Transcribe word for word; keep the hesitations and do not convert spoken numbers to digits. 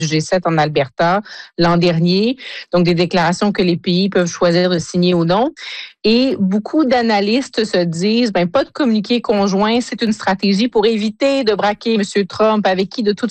G sept en Alberta l'an dernier. Donc, des déclarations que les pays peuvent choisir de signer ou non. Et beaucoup d'analystes se disent, ben, pas de communiqué conjoint, c'est une stratégie pour éviter de braquer M. Trump, avec qui, de toute